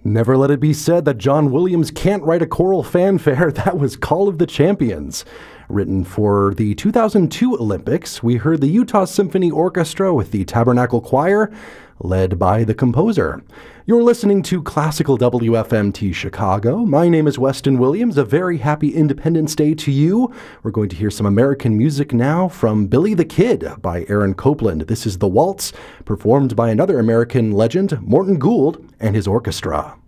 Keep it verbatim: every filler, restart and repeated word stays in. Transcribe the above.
Never let it be said that John Williams can't write a choral fanfare. That was Call of the Champions. Written for the two thousand two Olympics, we heard the Utah Symphony Orchestra with the Tabernacle Choir, led by the composer. You're listening to Classical W F M T Chicago. My name is Weston Williams. A very happy Independence Day to you. We're going to hear some American music now from Billy the Kid by Aaron Copland. This is The Waltz, performed by another American legend, Morton Gould, and his orchestra.